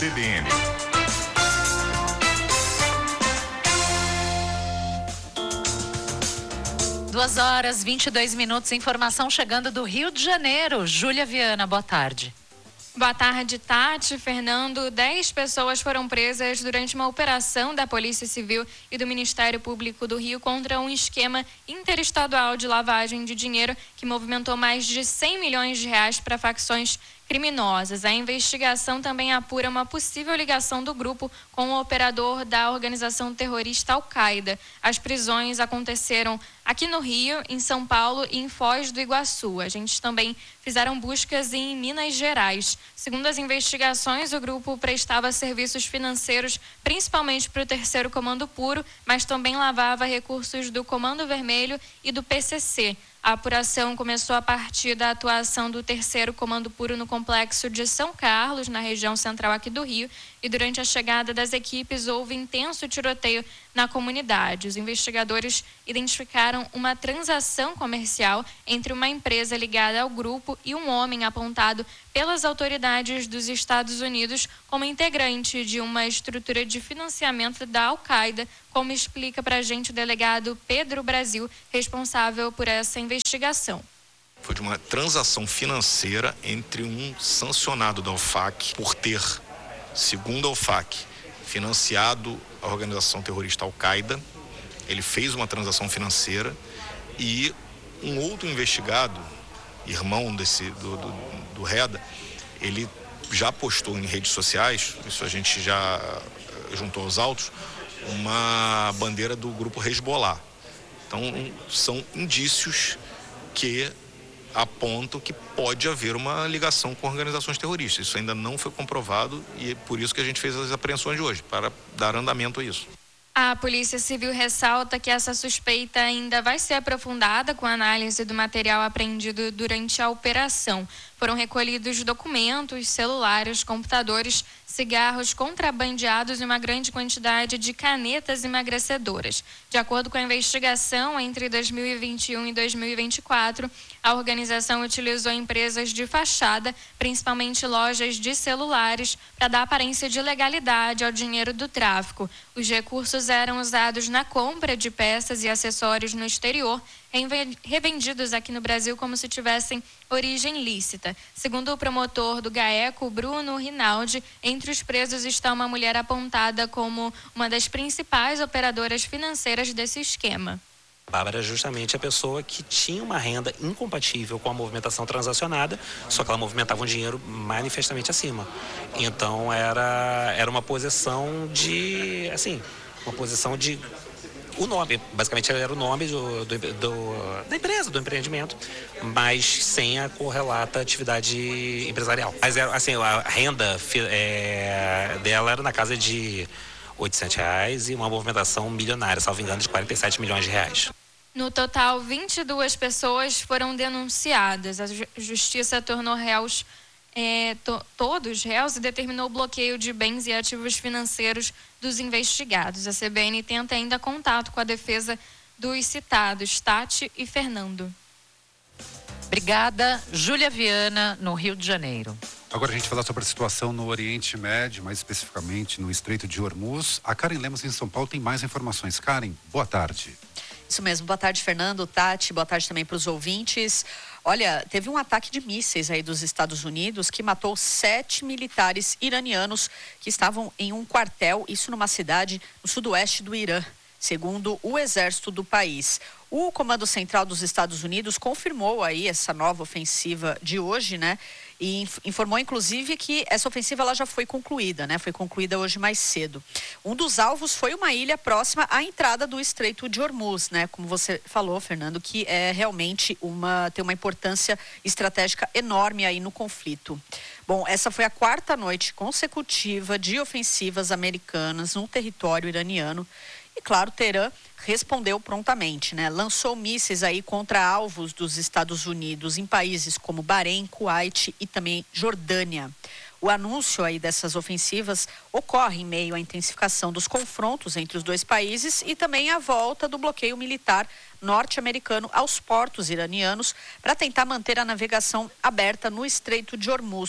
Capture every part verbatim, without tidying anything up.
C B N. Duas horas, vinte e dois minutos, informação chegando do Rio de Janeiro. Júlia Viana, boa tarde. Boa tarde, Tati, Fernando. Dez pessoas foram presas durante uma operação da Polícia Civil e do Ministério Público do Rio contra um esquema interestadual de lavagem de dinheiro que movimentou mais de cem milhões de reais para facções criminosas. A investigação também apura uma possível ligação do grupo com o operador da organização terrorista Al-Qaeda. As prisões aconteceram aqui no Rio, em São Paulo e em Foz do Iguaçu. Agentes também fizeram buscas em Minas Gerais. Segundo as investigações, o grupo prestava serviços financeiros principalmente para o Terceiro Comando Puro, mas também lavava recursos do Comando Vermelho e do P C C. A apuração começou a partir da atuação do Terceiro Comando Puro no complexo de São Carlos, na região central aqui do Rio, e durante a chegada das equipes houve intenso tiroteio na comunidade. Os investigadores identificaram uma transação comercial entre uma empresa ligada ao grupo e um homem apontado pelas autoridades dos Estados Unidos como integrante de uma estrutura de financiamento da Al-Qaeda, como explica para a gente o delegado Pedro Brasil, responsável por essa investigação. Foi de uma transação financeira entre um sancionado da O F A C por ter, segundo a O F A C, financiado a organização terrorista Al-Qaeda. Ele fez uma transação financeira e um outro investigado, irmão desse, do, do, do Reda, ele já postou em redes sociais, isso a gente já juntou aos autos, uma bandeira do grupo Hezbollah. Então, são indícios que apontam que pode haver uma ligação com organizações terroristas. Isso ainda não foi comprovado e é por isso que a gente fez as apreensões de hoje, para dar andamento a isso. A Polícia Civil ressalta que essa suspeita ainda vai ser aprofundada com a análise do material apreendido durante a operação. Foram recolhidos documentos, celulares, computadores, cigarros contrabandeados e uma grande quantidade de canetas emagrecedoras. De acordo com a investigação, entre dois mil e vinte e um e dois mil e vinte e quatro, a organização utilizou empresas de fachada, principalmente lojas de celulares, para dar aparência de legalidade ao dinheiro do tráfico. Os recursos eram usados na compra de peças e acessórios no exterior, revendidos aqui no Brasil como se tivessem origem lícita. Segundo o promotor do GAECO, Bruno Rinaldi, entre os presos está uma mulher apontada como uma das principais operadoras financeiras desse esquema. A Bárbara é justamente a pessoa que tinha uma renda incompatível com a movimentação transacionada, só que ela movimentava um dinheiro manifestamente acima. Então era, era uma posição de, assim, uma posição de... O nome, basicamente era o nome do, do, do, da empresa, do empreendimento, mas sem a correlata atividade empresarial. Mas assim, a renda é, dela era na casa de oitocentos reais e uma movimentação milionária, salvo engano, de quarenta e sete milhões de reais. No total, vinte e duas pessoas foram denunciadas. A Justiça tornou réus É, to, todos réus e determinou o bloqueio de bens e ativos financeiros dos investigados. A C B N tenta ainda contato com a defesa dos citados, Tati e Fernando. Obrigada, Júlia Viana, no Rio de Janeiro. Agora a gente vai falar sobre a situação no Oriente Médio, mais especificamente no Estreito de Hormuz. A Karen Lemos, em São Paulo, tem mais informações. Karen, boa tarde. Isso mesmo, boa tarde, Fernando, Tati, boa tarde também para os ouvintes. Olha, teve um ataque de mísseis aí dos Estados Unidos que matou sete militares iranianos que estavam em um quartel, isso numa cidade no sudoeste do Irã, segundo o exército do país. O Comando Central dos Estados Unidos confirmou aí essa nova ofensiva de hoje, né? E informou, inclusive, que essa ofensiva ela já foi concluída, né? Foi concluída hoje mais cedo. Um dos alvos foi uma ilha próxima à entrada do Estreito de Hormuz, né? Como você falou, Fernando, que é realmente uma, tem uma importância estratégica enorme aí no conflito. Bom, essa foi a quarta noite consecutiva de ofensivas americanas no território iraniano. E, claro, Teherã respondeu prontamente, né? Lançou mísseis aí contra alvos dos Estados Unidos em países como Bahrein, Kuwait e também Jordânia. O anúncio aí dessas ofensivas ocorre em meio à intensificação dos confrontos entre os dois países e também a volta do bloqueio militar norte-americano aos portos iranianos para tentar manter a navegação aberta no Estreito de Hormuz.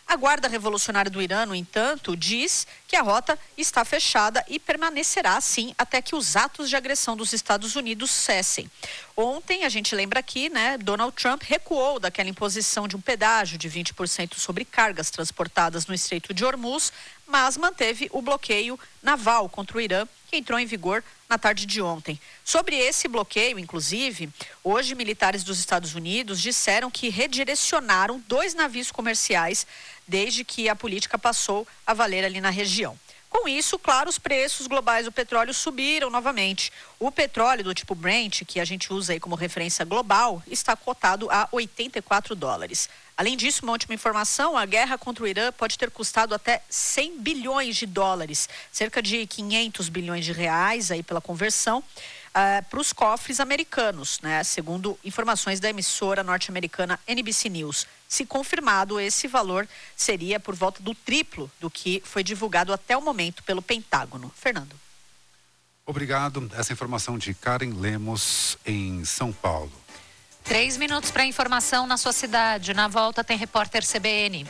A Guarda Revolucionária do Irã, no entanto, diz que a rota está fechada e permanecerá assim até que os atos de agressão dos Estados Unidos cessem. Ontem, a gente lembra aqui, né, Donald Trump recuou daquela imposição de um pedágio de vinte por cento sobre cargas transportadas no Estreito de Hormuz, mas manteve o bloqueio naval contra o Irã, que entrou em vigor na tarde de ontem. Sobre esse bloqueio, inclusive, hoje militares dos Estados Unidos disseram que redirecionaram dois navios comerciais desde que a política passou a valer ali na região. Com isso, claro, os preços globais do petróleo subiram novamente. O petróleo do tipo Brent, que a gente usa aí como referência global, está cotado a oitenta e quatro dólares. Além disso, uma última informação, a guerra contra o Irã pode ter custado até cem bilhões de dólares, cerca de quinhentos bilhões de reais aí pela conversão, uh, para os cofres americanos, né? Segundo informações da emissora norte-americana N B C News. Se confirmado, esse valor seria por volta do triplo do que foi divulgado até o momento pelo Pentágono. Fernando. Obrigado. Essa informação de Karen Lemos, em São Paulo. Três minutos para informação na sua cidade. Na volta tem repórter C B N.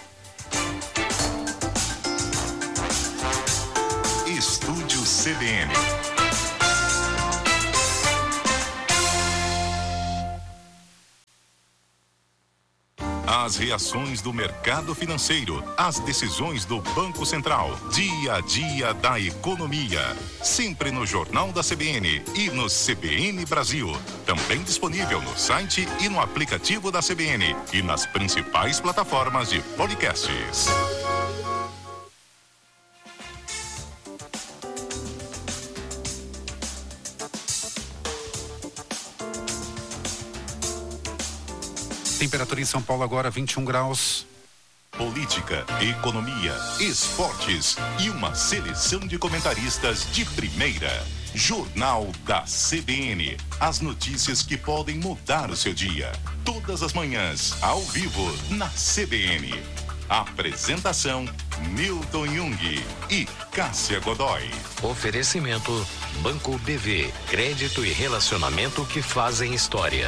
Estúdio C B N. As reações do mercado financeiro, as decisões do Banco Central, dia a dia da economia. Sempre no Jornal da C B N e no C B N Brasil. Também disponível no site e no aplicativo da C B N e nas principais plataformas de podcasts. Temperatura em São Paulo agora vinte e um graus. Política, economia, esportes e uma seleção de comentaristas de primeira. Jornal da C B N. As notícias que podem mudar o seu dia. Todas as manhãs, ao vivo, na C B N. Apresentação, Milton Jung e Cássia Godoy. Oferecimento, Banco B V. Crédito e relacionamento que fazem história.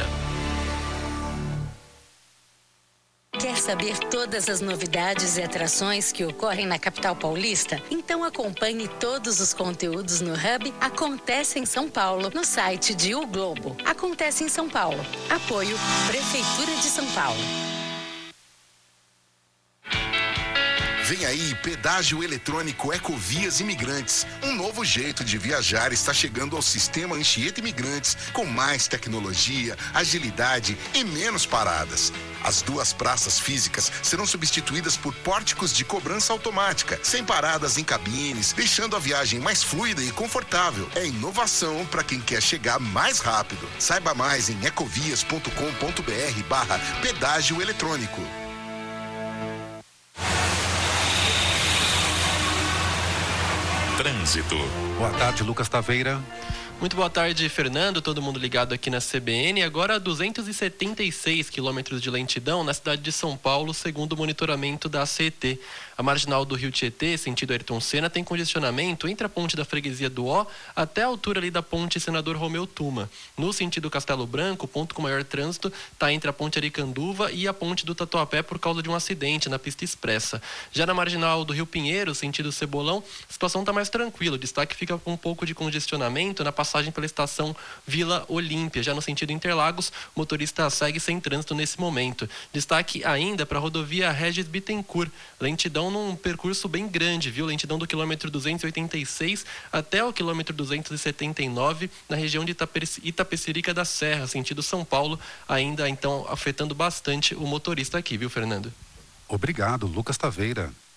Quer saber todas as novidades e atrações que ocorrem na capital paulista? Então acompanhe todos os conteúdos no Hub Acontece em São Paulo, no site de O Globo. Acontece em São Paulo. Apoio Prefeitura de São Paulo. Vem aí, pedágio eletrônico Ecovias Imigrantes. Um novo jeito de viajar está chegando ao sistema Anchieta Imigrantes, com mais tecnologia, agilidade e menos paradas. As duas praças físicas serão substituídas por pórticos de cobrança automática, sem paradas em cabines, deixando a viagem mais fluida e confortável. É inovação para quem quer chegar mais rápido. Saiba mais em ecovias ponto com ponto br barra pedágio eletrônico. Trânsito. Boa tarde, Lucas Taveira. Muito boa tarde, Fernando, todo mundo ligado aqui na C B N. Agora duzentos e setenta e seis quilômetros de lentidão na cidade de São Paulo, segundo o monitoramento da A C E T. A marginal do Rio Tietê, sentido Ayrton Senna, tem congestionamento entre a ponte da freguesia do Ó até a altura ali da ponte Senador Romeu Tuma. No sentido Castelo Branco, o ponto com maior trânsito está entre a ponte Aricanduva e a ponte do Tatuapé por causa de um acidente na pista expressa. Já na marginal do Rio Pinheiro, sentido Cebolão, a situação está mais tranquila. O destaque fica com um pouco de congestionamento na passagem pela estação Vila Olímpia. Já no sentido Interlagos, o motorista segue sem trânsito nesse momento. Destaque ainda para a rodovia Regis Bittencourt. Lentidão num percurso bem grande, viu? Lentidão do quilômetro duzentos e oitenta e seis até o quilômetro duzentos e setenta e nove, na região de Itapecerica da Serra, sentido São Paulo, ainda então afetando bastante o motorista aqui, viu, Fernando? Obrigado, Lucas Taveira.